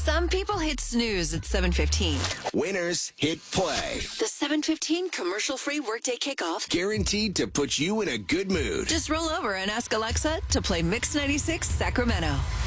Some people hit snooze at 7:15. Winners hit play. The 7:15 commercial-free workday kickoff. Guaranteed to put you in a good mood. Just roll over and ask Alexa to play Mix 96 Sacramento.